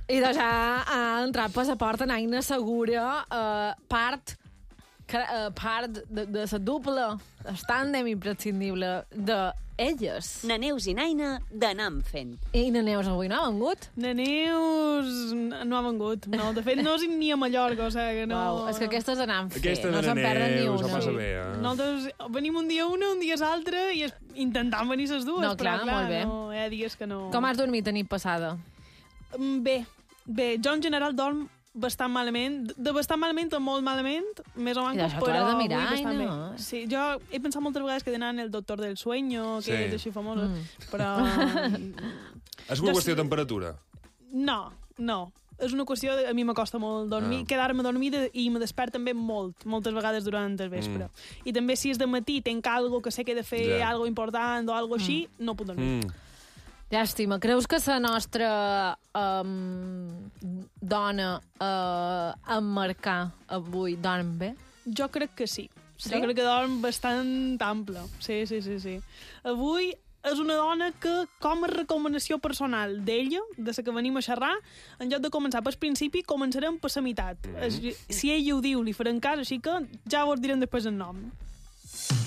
I de ja ha entrat passaport en Aina Segura, part de la dupla, el tàndem imprescindible d'elles. Na Neus i Naina d'Anam fent. I na Neus avui no ha vengut? Na Neus no ha vengut. No, de fet, no és ni a Mallorca, o sigui que no... Uau, és que aquestes anam fent, Aquesta no de se'n perden ni Neus, una. ho passa bé, Nosaltres venim un dia una, un dia l'altre, i intentam venir les dues, No, però clar, molt bé. no, hi ha dies que no... Com has dormit la nit passada? Bé, jo en general dorm bastant malament, de bastant malament a molt malament, més o I menys, això t'ho però has de mirar, avui bastant Aina. bé. Sí, jo he pensat moltes vegades que he d'anar en el doctor del sueño, que Sí. és així famós, però... És una qüestió de temperatura. No. És una qüestió de... A mi m'acosta molt dormir, quedar-me dormida i me despert també moltes vegades durant el vespre. I també si és de matí tenc algo que sé que he de fer, algo important o algo així, no puc dormir. Llàstima. Creus que la nostra dona emmarcar avui dorm bé? Jo crec que sí. Sí? Jo crec que dorm bastant ample. Sí. Avui és una dona que, com a recomanació personal d'ella, de la que venim a xerrar, en lloc de començar pel principi, començarem per la meitat. Si ella ho diu, li farem cas, així que ja vos direm després el nom.